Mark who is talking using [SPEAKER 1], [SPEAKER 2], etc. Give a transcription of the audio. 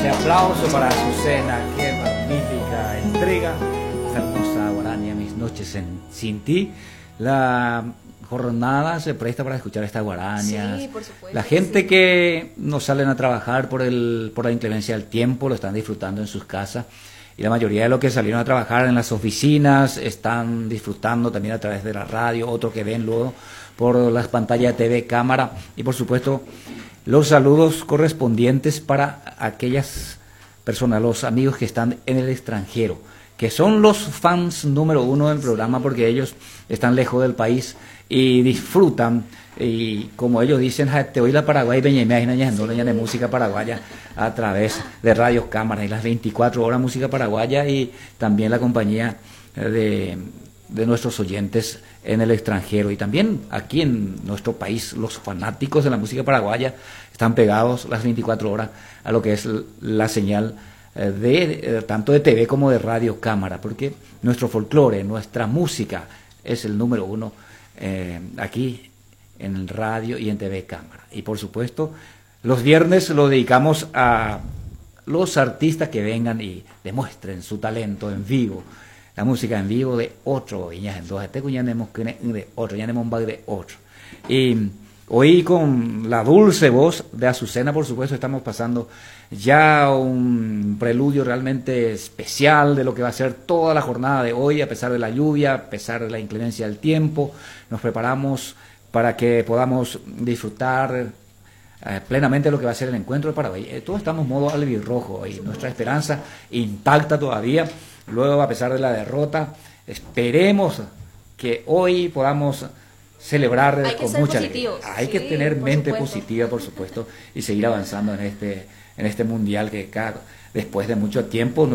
[SPEAKER 1] Ese aplauso para Azucena, qué magnífica entrega. Esta hermosa guarania, Mis noches sin ti. La jornada se presta para escuchar estas guarañas.
[SPEAKER 2] Sí, por supuesto.
[SPEAKER 1] La gente que no salen a trabajar por la inclemencia del tiempo lo están disfrutando en sus casas. Y la mayoría de los que salieron a trabajar en las oficinas están disfrutando también a través de la radio, otros que ven luego por las pantallas de TV, cámara, y por supuesto los saludos correspondientes para aquellas personas, los amigos que están en el extranjero, que son los fans número uno del programa, porque ellos están lejos del país y disfrutan, y como ellos dicen, te oí la Paraguay, de música paraguaya a través de radios, cámaras, y las 24 horas música paraguaya, y también la compañía de nuestros oyentes en el extranjero, y también aquí en nuestro país. Los fanáticos de la música paraguaya están pegados las 24 horas a lo que es la señal tanto de TV como de radio, cámara, porque nuestro folclore, nuestra música es el número uno aquí en radio y en TV, cámara. Y por supuesto los viernes lo dedicamos a los artistas que vengan y demuestren su talento en vivo, la música en vivo de otro, de otro. Y hoy, con la dulce voz de Azucena, por supuesto, estamos pasando ya un preludio realmente especial de lo que va a ser toda la jornada de hoy, a pesar de la lluvia, a pesar de la inclemencia del tiempo. Nos preparamos para que podamos disfrutar plenamente lo que va a ser el encuentro de Paraguay. Todos estamos modo albirrojo y nuestra esperanza intacta todavía. Luego, a pesar de la derrota, esperemos que hoy podamos celebrar con mucha alegría. Hay que tener mente positiva, por supuesto, y seguir avanzando en este mundial que después de mucho tiempo